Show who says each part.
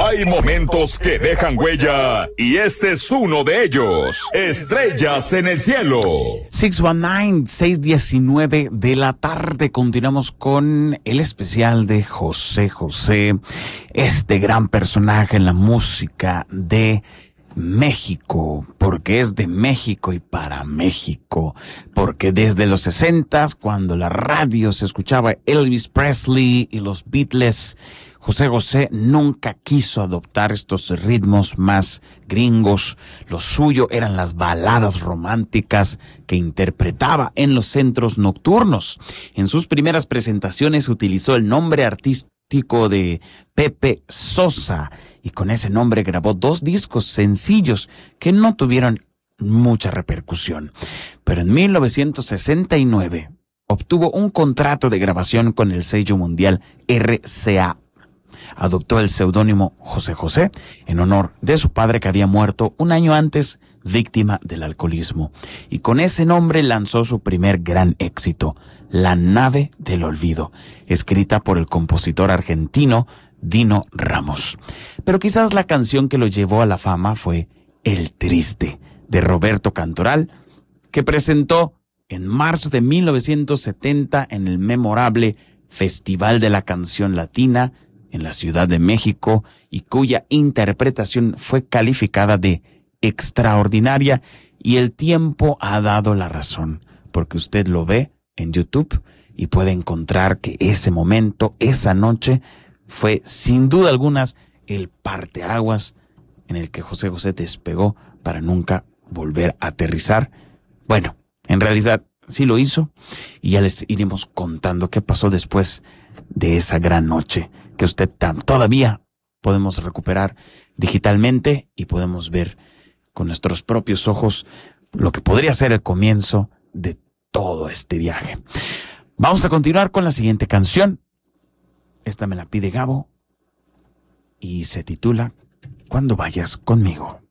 Speaker 1: Hay momentos que dejan huella y este es uno de ellos. Estrellas en el cielo.
Speaker 2: 619 de la tarde. Continuamos con el especial de José José, este gran personaje en la música de México, porque es de México y para México, porque desde los 60s, cuando la radio se escuchaba Elvis Presley y los Beatles, José José nunca quiso adoptar estos ritmos más gringos. Lo suyo eran las baladas románticas que interpretaba en los centros nocturnos. En sus primeras presentaciones utilizó el nombre artístico de Pepe Sosa y con ese nombre grabó 2 discos sencillos que no tuvieron mucha repercusión. Pero en 1969 obtuvo un contrato de grabación con el sello mundial RCA. Adoptó el seudónimo José José en honor de su padre que había muerto un año antes, víctima del alcoholismo. Y con ese nombre lanzó su primer gran éxito, La Nave del Olvido, escrita por el compositor argentino Dino Ramos. Pero quizás la canción que lo llevó a la fama fue El Triste, de Roberto Cantoral, que presentó en marzo de 1970 en el memorable Festival de la Canción Latina en la Ciudad de México y cuya interpretación fue calificada de extraordinaria, y el tiempo ha dado la razón, porque usted lo ve en YouTube y puede encontrar que ese momento, esa noche, fue sin duda alguna el parteaguas en el que José José despegó para nunca volver a aterrizar. Bueno, en realidad sí lo hizo y ya les iremos contando qué pasó después de esa gran noche que usted todavía podemos recuperar digitalmente y podemos ver con nuestros propios ojos lo que podría ser el comienzo de todo este viaje. Vamos a continuar con la siguiente canción. Esta me la pide Gabo y se titula Cuando vayas conmigo.